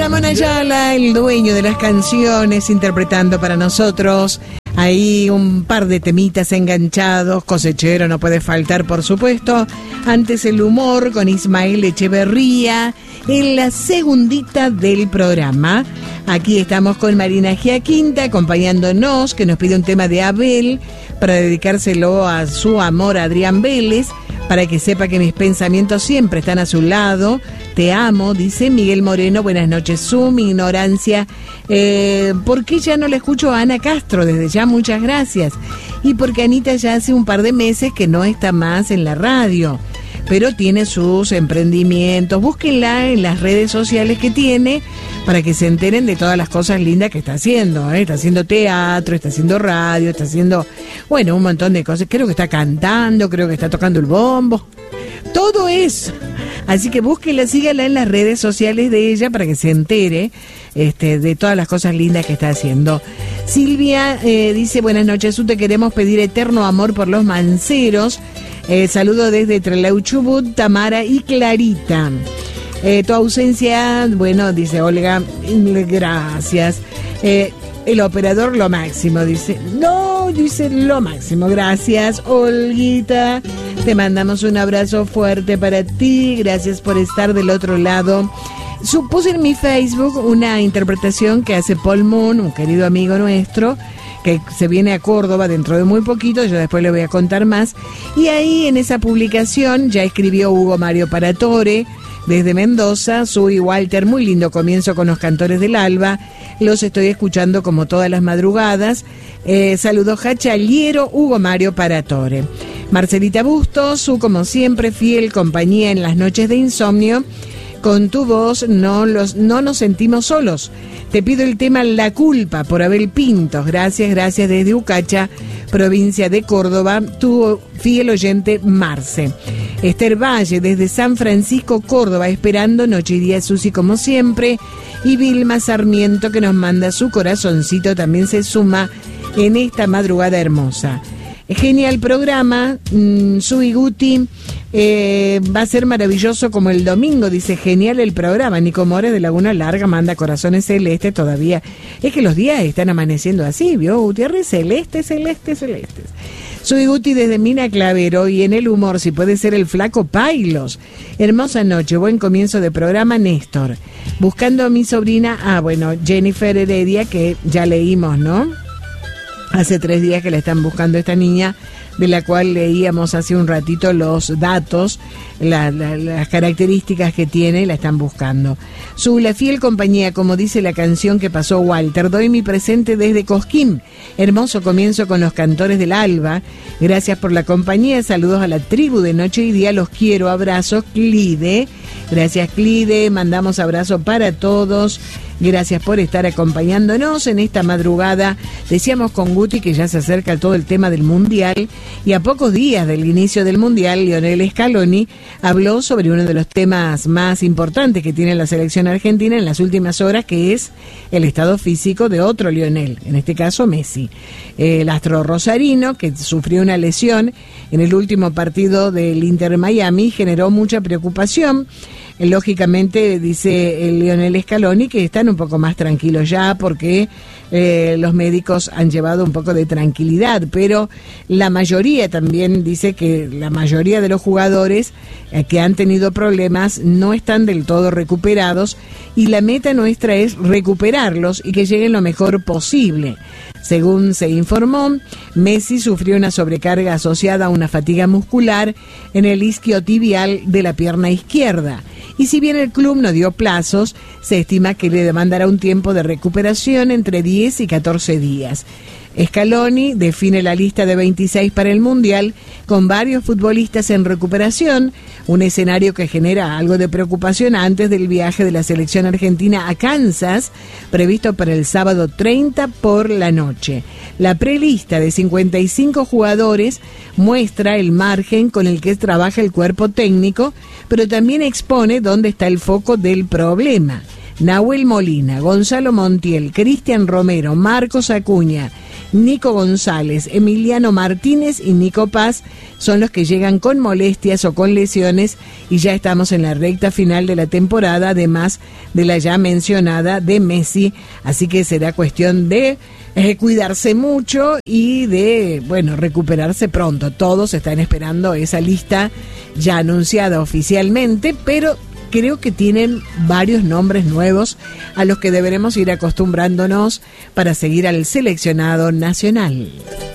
Ramón Ayala, el dueño de las canciones, interpretando para nosotros ahí un par de temitas enganchados. Cosechero no puede faltar, por supuesto. Antes el humor con Ismael Echeverría en la segundita del programa. Aquí estamos con Marina Giaquinta acompañándonos, que nos pide un tema de Abel para dedicárselo a su amor Adrián Vélez, para que sepa que mis pensamientos siempre están a su lado. Te amo, dice Miguel Moreno. Buenas noches, mi ignorancia. ¿Por qué ya no le escucho a Ana Castro? Desde ya, muchas gracias. Y porque Anita ya hace un par de meses que no está más en la radio, pero tiene sus emprendimientos. Búsquenla en las redes sociales que tiene para que se enteren de todas las cosas lindas que está haciendo. Está haciendo teatro, está haciendo radio, está haciendo, bueno, un montón de cosas. Creo que está cantando, creo que está tocando el bombo. Todo eso. Así que búsquenla, síganla en las redes sociales de ella para que se entere de todas las cosas lindas que está haciendo. Silvia dice, buenas noches, te queremos pedir eterno amor por los manceros. Saludo desde Trelew, Chubut, Tamara y Clarita. Tu ausencia, bueno, dice Olga, gracias. El operador lo máximo, dice. No, dice lo máximo. Gracias, Olguita. Te mandamos un abrazo fuerte para ti. Gracias por estar del otro lado. Puse en mi Facebook una interpretación que hace Paul Moon, un querido amigo nuestro, que se viene a Córdoba dentro de muy poquito. Yo después le voy a contar más. Y ahí en esa publicación ya escribió Hugo Mario Paratore desde Mendoza. Sui Walter, muy lindo comienzo con los Cantores del Alba. Los estoy escuchando como todas las madrugadas. Saludos Hachaliero, Hugo Mario Paratore. Marcelita Bustos, como siempre, fiel compañía en las noches de insomnio. Con tu voz no nos sentimos solos. Te pido el tema La Culpa por Abel Pintos. Gracias desde Ucacha, provincia de Córdoba. Tu fiel oyente Marce. Esther Valle desde San Francisco, Córdoba, esperando Noche y Día Susi como siempre. Y Vilma Sarmiento, que nos manda su corazoncito, también se suma en esta madrugada hermosa. Genial programa, Sui Guti, va a ser maravilloso como el domingo, dice, genial el programa. Nico Mores de Laguna Larga manda corazones celestes todavía. Es que los días están amaneciendo así, ¿vio? Gutiérrez, celestes. Sui Guti desde Mina Clavero, y en el humor, si puede ser el flaco Pailos. Hermosa noche, buen comienzo de programa, Néstor. Buscando a mi sobrina, bueno, Jennifer Heredia, que ya leímos, ¿no? Hace 3 días que la están buscando esta niña, de la cual leíamos hace un ratito los datos, las características que tiene, la están buscando. La fiel compañía, como dice la canción que pasó Walter. Doy mi presente desde Cosquín. Hermoso comienzo con los Cantores del Alba. Gracias por la compañía. Saludos a la tribu de Noche y Día. Los quiero. Abrazos, Clide. Gracias, Clide. Mandamos abrazo para todos. Gracias por estar acompañándonos en esta madrugada. Decíamos con Guti que ya se acerca todo el tema del Mundial, y a pocos días del inicio del Mundial, Lionel Scaloni habló sobre uno de los temas más importantes que tiene la selección argentina en las últimas horas, que es el estado físico de otro Lionel, en este caso Messi. El astro rosarino, que sufrió una lesión en el último partido del Inter Miami, generó mucha preocupación. Lógicamente, dice el Lionel Scaloni, que están un poco más tranquilos ya porque los médicos han llevado un poco de tranquilidad, pero la mayoría también dice que la mayoría de los jugadores que han tenido problemas no están del todo recuperados, y la meta nuestra es recuperarlos y que lleguen lo mejor posible. Según se informó, Messi sufrió una sobrecarga asociada a una fatiga muscular en el isquiotibial de la pierna izquierda. Y si bien el club no dio plazos, se estima que le demandará un tiempo de recuperación entre 10 y 14 días. Scaloni define la lista de 26 para el Mundial, con varios futbolistas en recuperación, un escenario que genera algo de preocupación antes del viaje de la selección argentina a Kansas, previsto para el sábado 30 por la noche. La prelista de 55 jugadores muestra el margen con el que trabaja el cuerpo técnico, pero también expone dónde está el foco del problema. Nahuel Molina, Gonzalo Montiel, Cristian Romero, Marcos Acuña, Nico González, Emiliano Martínez y Nico Paz son los que llegan con molestias o con lesiones y ya estamos en la recta final de la temporada, además de la ya mencionada de Messi, así que será cuestión de cuidarse mucho y de, bueno, recuperarse pronto. Todos están esperando esa lista ya anunciada oficialmente, pero creo que tienen varios nombres nuevos a los que deberemos ir acostumbrándonos para seguir al seleccionado nacional.